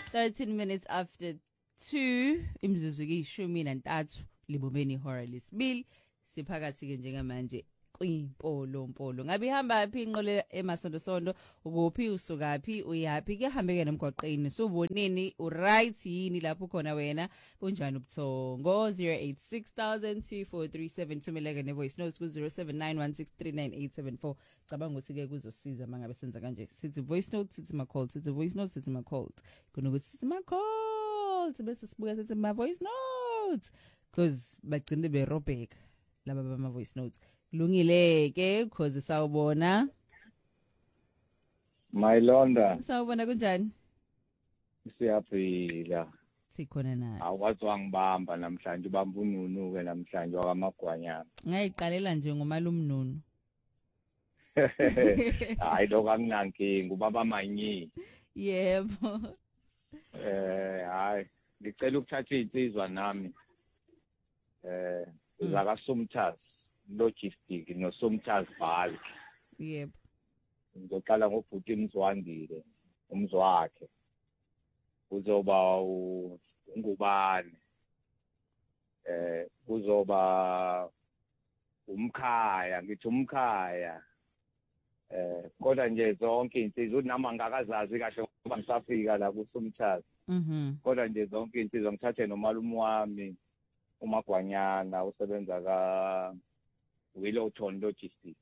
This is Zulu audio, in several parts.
13 minutes after 2 imzuzu kuyishumi nantathu libomeni ihora lesibili siphakathi ke njengamanje kwimpolo ngabe ihamba phi inqole emasonto ukuphi usukaphi uyapi ke hambeke nomgwaqeni subonini uright yini lapho khona wena bunjani ubuthongo 0860002437 thumeleke ne voice notes ku 0791639874 cabanga ukuthi ke kuzosiza mangabe senza kanje sithi voice notes sithi ma calls sithi voice notes sithi ma calls kunokuthi sithi ma calls bese sibuka sithi ma voice notes cause bagcine berobheka laba bama voice notes kulungile ke cause sawubona Mayilonda sawubona kunjani siyaphila sikhona nathi awazwa ngibamba namhlanje ubamba ununu ke namhlanje wakamagwanyana ngayiqalela nje ngomalumnunu hayi lokamnankinga ubaba manyi yebo hayi ngicela ukuthatha insizwa nami zaka Somthazi logistic no Somthazi Bulk yebo ngizoqala ngobhuti Mzwandile umzwakhe kuzoba ungubani kuzoba umkhaya ngithi umkhaya kodwa nje zonke insizwa unama ngakazazi kahle ngoba ngisafika la kuSomthazi kodwa nje zonke insizwa ngithathe nomalume wami uMagwanyana usebenza ka Willowton Logistics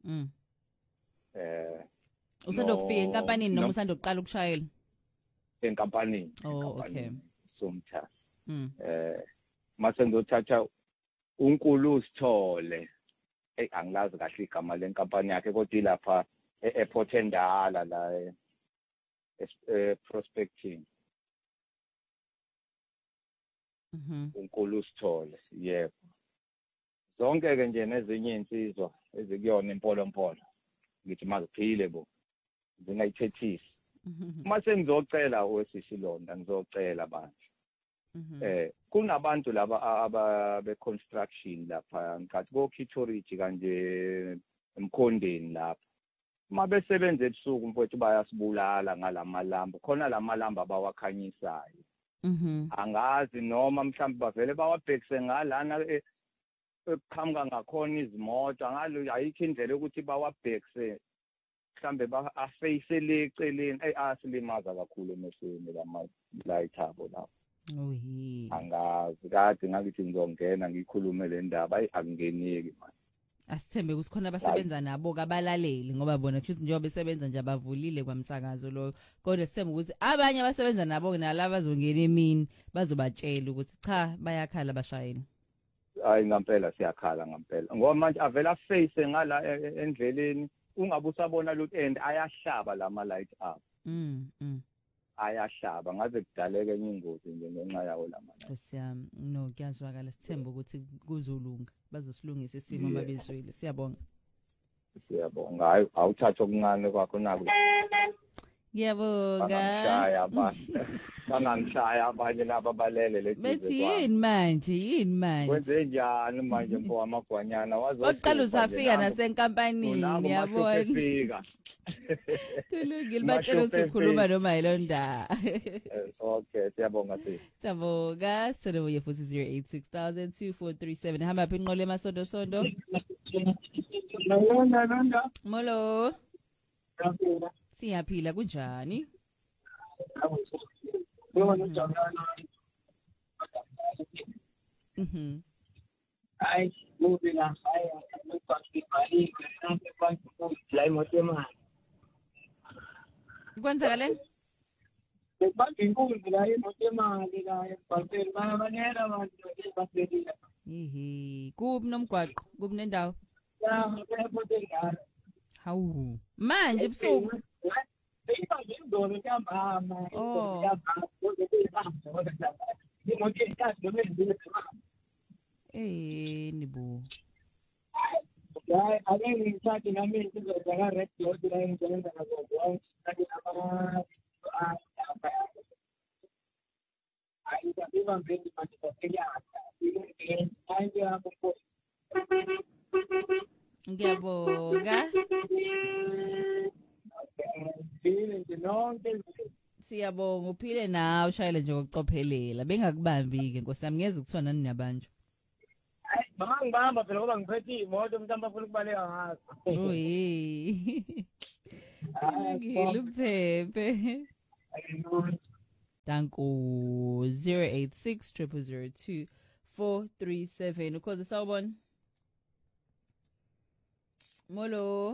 usanda kufika enkampanini noma usanda kuqala ukushayela enkampanini okay Somthazi mase ngizothatha uNkulu Sithole angilazi kahle igama lenkampani yakhe kodwa ilapha eAirport endala la prospecting uNkulu Sithole yebo zonke ke nje nezinye insizwa ezikuyona impolo ngithi maziphile bo zingayithethisi mase ngizocela owesishilonda ngizocela bandla kunabantu laba ababe construction lapha ngathi ko Kitoriji kanje emkhondeni lapha mabesebenza ebusuku mfowethu bayasibulala ngalamalamba khona lamalamba abawakhanyisayo angazi noma mhlawumbe bavele bawabhekise ngalana ekuqhamuka ngakhona izimoto angalo ayikho indlela ukuthi bawabhekise mhlambe ba-face le eceleni asilimaza kakhulu emehlweni lama light abo lapho angazi kade ngakithi ngizongena ngikhulume le ndaba akungeneki manje asithembe ukuthi khona abasebenza nabo kabalaleli ngoba bona kusho ukuthi njengoba besebenza nje abavulile kwamsakazo lo kodwa sithembe ukuthi abanye abasebenza nabo nalabo bazongena emini bazobatshela ukuthi cha bayakhala bashayeli hayi ngempela siyakhala ngempela ngoba manje avela face ngala endleleni ungabe usabona lo end ayahlaba lama light up ayahlaba ngaze kudaleke enye ingozi nje ngenxa yawo lama siyami no kuyazwakala sithemba ukuthi kuzolunga bazosilungisa isimo mabezwile siyabonga hayi awuthatha okuncane kwakho nako ngiyabonga bangangishaya abanye laba balele le bethi yini manje kwenze njani manje mfo amagwanyana waqala uzafika nasenkampanini yabona kulungile batshela ukuthi ukhuluma noma yilonda okay siyabonga siyabonga solobuye futhi 0860002437 hamba phi inqole emasonto molo siyaphila kunjani Ay, moving on fire, look at the body, and the one to fly motor. Kwenzakale? The body moving fly motor, the papel manera manera. Kubi nomgwaqo, kubi nendawo. Ya, ngiyabona. Hawu. Manje ebusuku. Nibo. Ya, alguien está que no me dice que se agarre, yo te la entiendo a los ahí también van a ver que ya ngiyabonga Siyabonga uphile nawe ushayele nje ngokucophelela bengakubambi ke Nkosi yami ngeze ukuthiwa nani nabantu. Hayi mama ngibamba phela ngoba ngiphethe imoto mhlawumbe afuna ukubaleka ngazo. Uyi. Ngiluphepe. Danko 086 002 ukhoze sawubona. Molo.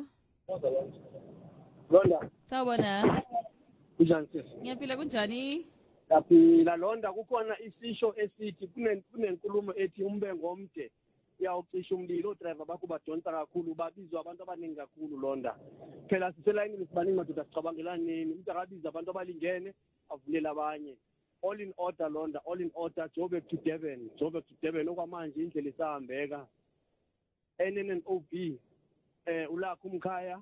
Londa. Sawubona. Kunjani sisi? Ngiyaphila kunjani? Yaphila Londa kukhona isisho esithi kunenkulumo ethi umbengo omde uyawucisha umlilo driver bakho badonsa kakhulu babizwa abantu abaningi kakhulu Londa. Phela siselayini sibaningi madoda sicabangela nini umuntu akabiza abantu abalingene avulela abanye. All in order Londa, all in order. Joburg to Durban okwamanje indlela isahambeka. NNNOB ulakho umkhaya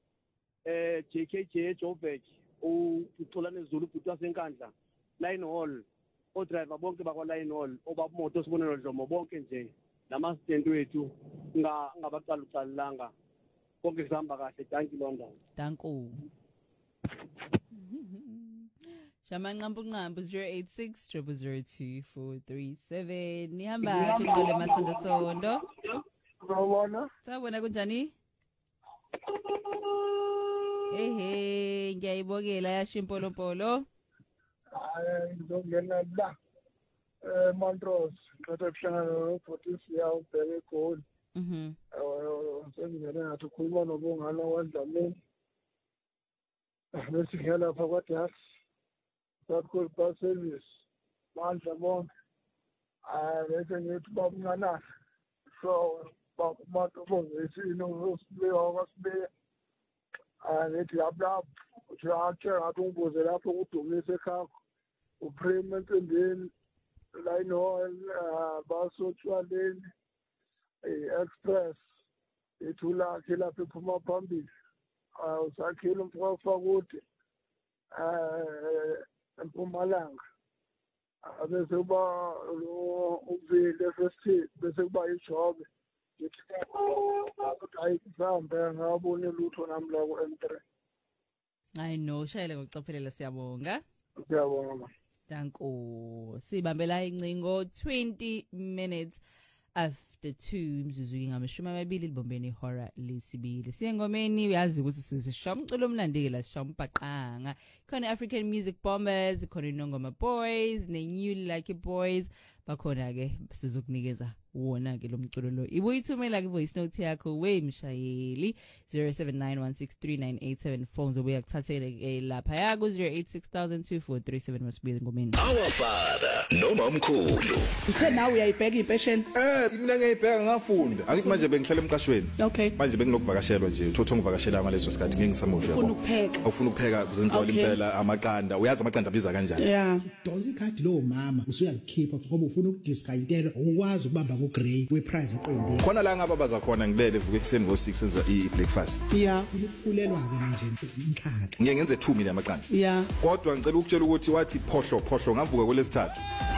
JKJ Joburg uXolani Zulu futhi wasenkandla Line Hall odriver bonke bakwa Line Hall obamoto sibonelo Dlomo bonke nje nama student wethu ngabaqaluqalanga konke sihamba kahle thank you Londa Danko Shama nqambu 086 002 437 nihamba phela Masondo Sondo. Sawubona. Sawubona kunjani? Ehe ngiyayibokela yasho impolompolo. Ngizongena la Montrose ngithatha kuhlangana noFortis yawo ubheke eGoli. Sengingena ngathi ukhuluma nobongana waDlamini. Bese ngiyala lapha kwaDas. Sakho bus service. Mandla bonke. Bese ngithi babunganana. So bakumato bozisino ngosibewa kwasibe. Ngithi lapha uthi ngathi ungibuze lapho kudumise ekhaya uprime entendeni Line Hall basotshwaleni express ithula lapha ephuma phambili usakhile umfaka ukuthi eMpumalanga bese kuba uvile first bese kuba ijobe ngithi hayi kuhambe ngabone lutho nami la ku M3. I know shayele ngokucophelela siyabonga. Siyabonga. Danko sibambela incingo 20 minutes after 2 imzuzu ngamashumi amabili libombeni ihora lesibili. Siyengomeni uyazi ukuthi sisho umculo omnandi la shombaqanga. Khona African Music Bombers, khona iNongoma Boys, ne-New Lucky Boys. Bakhona ke sizokunikeza wona ke lo mculo lo. Ibuyithumela ke voice note yakho we mshayeli 0791639874 phones obuya kuthathele ke lapha yaku 08602437 masibili ngomeni. Our father noma umkhulu. Uthe nawe uyayibheka impesheni? Mina ngiyibheka ngafunda. Angithi manje bengihlala emqashweni. Okay. Manje benginokuvakashelwa nje. Uthotho ngivakashela ngaleso sikhathi ngingisamusha yabo. Ufuna ukupheka kuzintwala impela amaqanda. Uyazi amaqanda abiza kanjani? Yeah. Donsa ikhadi lo mama usuyalikhipha ngoba ufuna ukudiscountela ukwazi ukubamba ku grade we price eqondile. Khona la ngababaza khona ngibele vuke ekseni ngo6 senza i-breakfast. Yeah. Ukulelwa ke manje inhlaka. Ngiye ngenze 2 mina amaqanda. Yeah. Kodwa ngicela ukutshela ukuthi wathi phohlo ngavuka kwelesithathu.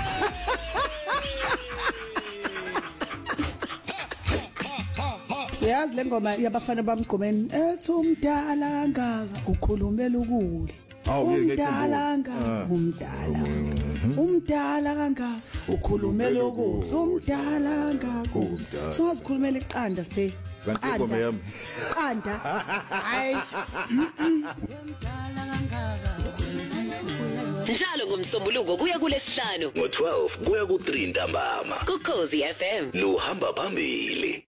Uyazi le ngoma yabafana bamgqomeni ethi umdala ngaka ukhulumela ukudla. Umdala ngaka umdala kangaka ukhulumela ukudla umdala ngaka singazikhulumela iqanda sibhe Ngome yami. Qanda hayi Njalo ngomsombuluko kuya kulesihlanu ngo12 kuya ku3 ntambama. Ukhozi FM luhamba phambili.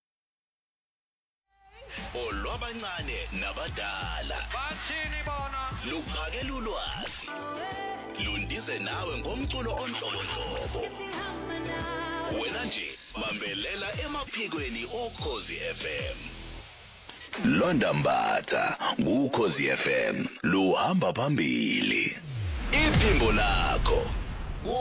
Olwabancane nabadala. Bathini bona? Luphakela ulwazi. Lundize nawe ngomculo onhlobonhlobo. Wena nje bambelela emaphikweni oKhozi FM. Londa Mbatha kuKhozi FM luhamba phambili. Iphimbo lakho